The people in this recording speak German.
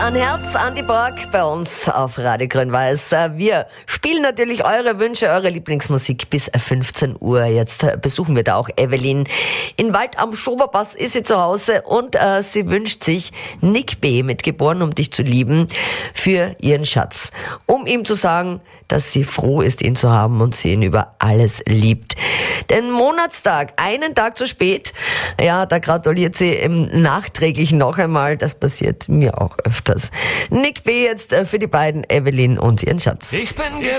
Ein Herz an die Borg bei uns auf Radio Grün-Weiß. Wir spielen natürlich eure Wünsche, eure Lieblingsmusik bis 15 Uhr. Jetzt besuchen wir da auch Evelyn. In Wald am Schoberpass ist sie zu Hause und sie wünscht sich Nick B. mit Geboren, um dich zu lieben für ihren Schatz. Um ihm zu sagen, dass sie froh ist, ihn zu haben und sie ihn über alles liebt. Den Monatstag, einen Tag zu spät, ja, da gratuliert sie ihm nachträglich noch einmal. Das passiert mir auch öfters. Nick B. jetzt für die beiden, Evelyn und ihren Schatz. Ich bin